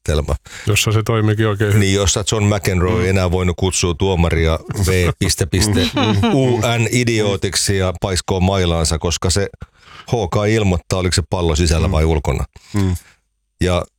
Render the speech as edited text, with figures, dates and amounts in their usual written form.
järjestelmä. Jossa se toimikin oikein hyvin. Niin, jossa John McEnroe ei enää voinut kutsua tuomaria V.UN idiootiksi ja paiskoo mailaansa, koska se HK ilmoittaa, oliko se pallo sisällä vai ulkona. Ja